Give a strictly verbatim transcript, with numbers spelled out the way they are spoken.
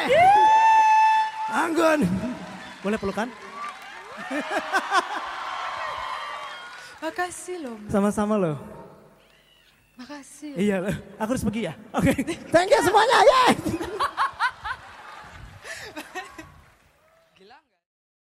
Anggun. Boleh pelukan? Makasih loh. Sama-sama loh. Makasih. Iya, aku harus pergi ya. Oke. Okay. Thank you semuanya. Yeay.